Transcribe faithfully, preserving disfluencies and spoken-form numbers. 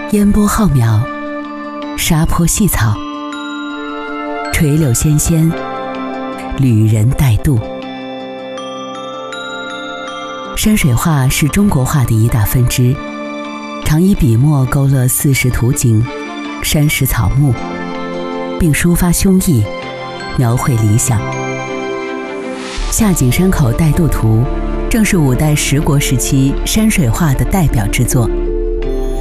烟波浩渺，沙坡细草，垂柳纤纤，旅人带渡。山水画是中国画的一大分支，常以笔墨勾勒四时图景、山石草木，并抒发胸臆，描绘理想。下井山口带渡图正是五代十国时期山水画的代表之作。